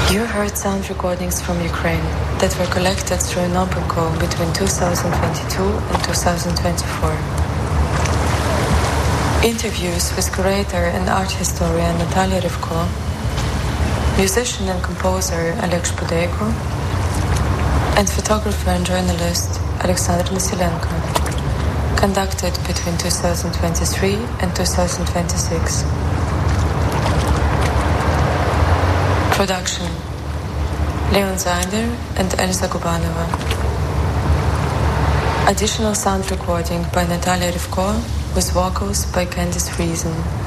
You heard sound recordings from Ukraine that were collected through an open call between 2022 and 2024. Interviews with curator and art historian Natalia Rivko, musician and composer Oleg Shpudeyko, and photographer and journalist Alexander Vasilenko, conducted between 2023 and 2026. Production: Leon Zeider and Elsa Gubanova. Additional sound recording by Natalia Rivko with vocals by Candice Reason.